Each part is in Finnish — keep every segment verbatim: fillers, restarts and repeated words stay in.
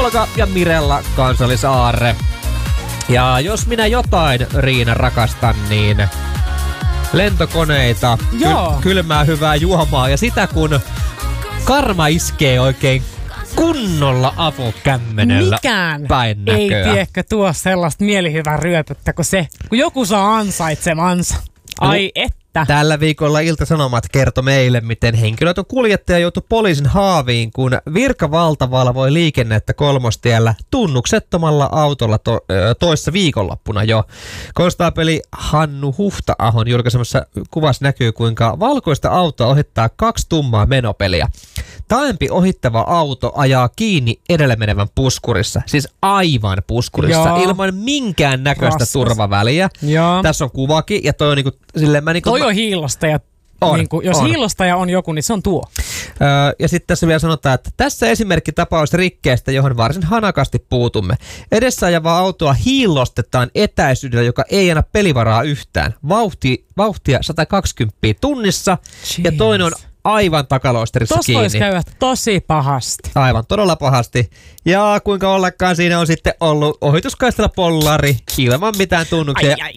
Olga ja Mirella kansallisaarre. Ja jos minä jotain, Riina, rakastan, niin lentokoneita, ky- kylmää hyvää juomaa ja sitä kun karma iskee oikein kunnolla avokämmenellä päin näköä. Ei tiedäkö tuo sellaista mielihyvää ryöpyttä kuin se, kun joku saa ansaitsemansa. Ai että. Tällä viikolla Ilta-Sanomat kertoi meille, miten henkilöauton kuljettaja joutui poliisin haaviin, kun virkavalta valvoi liikennettä Kolmostiellä tunnuksettomalla autolla to- toissa viikonloppuna jo. Konstaapeli Hannu Huhta-ahon julkaisemassa kuvassa näkyy, kuinka valkoista autoa ohittaa kaksi tummaa menopeliä. Taempi ohittava auto ajaa kiinni edellä menevän puskurissa, siis aivan puskurissa, Joo. ilman minkään näköistä Raskas. turvaväliä. Joo. Tässä on kuvakin, ja toi on niinku, silleen mä niinku... Toi on hiillostaja. On, niin kuin, jos on. hiillostaja on joku, niin se on tuo. Öö, ja sitten tässä vielä sanotaan, että tässä esimerkki tapaus rikkeestä, johon varsin hanakasti puutumme. Edessä ajavaa autoa hiillostetaan etäisyydellä, joka ei anna pelivaraa yhtään. Vauhti, vauhtia sata kaksikymmentä tunnissa, Jeez. ja toinen on aivan takaloisterissa Tossa kiinni. Tuossa voisi käydä tosi pahasti. Aivan, todella pahasti. Ja kuinka ollakaan siinä on sitten ollut ohituskaistalla pollari ilman mitään tunnuksia. Ai, ai.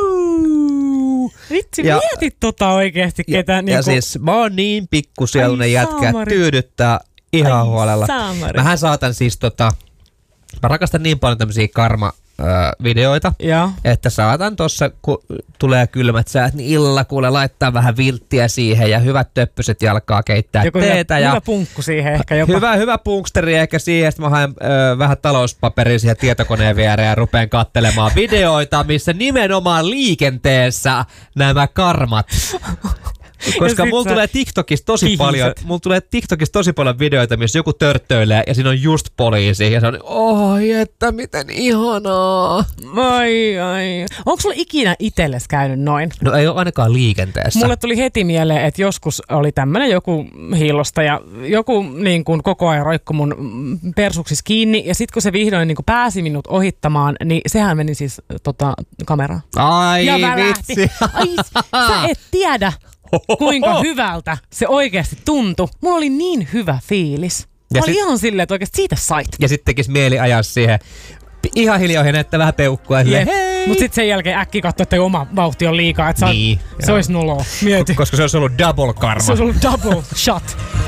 Vitsi, ja, mietit tota oikeesti ketään. Ja, niin ja kun... siis mä oon niin pikkusielunen jätkä, tyydyttää ihan Ai, huolella. Saamari. Mähän saatan siis tota, mä rakastan niin paljon tämmösiä karma-videoita, ja. että saatan tossa, kun tulee kylmät säät, niin illalla kuule laittaa vähän vilttiä siihen ja hyvät töppyset jalkaa keittää Joku teetä. Hyvä, ja hyvä punkku siihen ehkä jopa. Hyvä, hyvä punksteri ehkä siihen, sitten mä haen ö, vähän talouspaperia siihen tietokoneen viereen ja rupean katselemaan videoita, missä nimenomaan liikenteessä nämä karmat. Koska mulla tulee TikTokista tosi Ihmiset. paljon, mulla tulee TikTokista tosi paljon videoita, missä joku törttöilee ja siinä on just poliisi ja se on, oi että miten ihanaa. Ai ai. Onko sulla ikinä itsellesi käynyt noin? No ei ole ainakaan liikenteessä. Mulle tuli heti mieleen, että joskus oli tämmönen joku hiillosta ja joku niin kuin koko ajan roikku mun persuksis kiinni ja sit kun se vihdoin niin kuin pääsi minut ohittamaan, niin sehän meni siis tota, kameraan. Ai ja vitsi. Ai, sä et tiedä. Kuinka hyvältä se oikeasti tuntui. Mulla oli niin hyvä fiilis. Mä olin sit... ihan silleen, että oikeasti siitä sait. Ja sitten tekis mieli ajaa siihen ihan hiljaa ohi näyttää vähän peukkua. Yeah. Mutta sitten sen jälkeen äkki katsoi, että oma vauhti on liikaa. Että niin, se olisi noloa. Mieti. Koska se olisi ollut double karma. Se olisi ollut double shot.